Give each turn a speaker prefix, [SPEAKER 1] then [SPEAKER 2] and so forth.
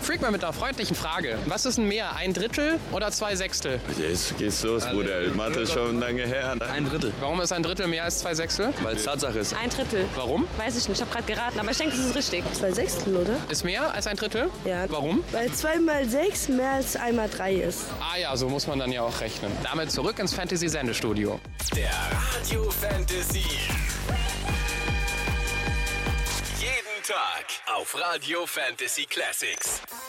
[SPEAKER 1] Freak mal mit einer freundlichen Frage. Was ist denn mehr, 1/3 oder 2/6?
[SPEAKER 2] Jetzt geht's los, Bruder. Mathe ist schon lange her.
[SPEAKER 3] 1/3.
[SPEAKER 1] Warum ist 1/3 mehr als 2/6?
[SPEAKER 3] Weil es Tatsache ist.
[SPEAKER 4] 1/3.
[SPEAKER 1] Warum?
[SPEAKER 4] Weiß ich nicht, ich habe gerade geraten, aber ich denke, das ist richtig.
[SPEAKER 5] 2/6, oder?
[SPEAKER 1] Ist mehr als 1/3?
[SPEAKER 5] Ja.
[SPEAKER 1] Warum?
[SPEAKER 5] Weil 2 mal 6 mehr als 1 mal 3 ist.
[SPEAKER 1] Ah ja, so muss man dann ja auch rechnen. Damit zurück ins Fantasy-Sendestudio.
[SPEAKER 6] Der Radio Fantasy. Jeden Tag auf Radio Fantasy Classics.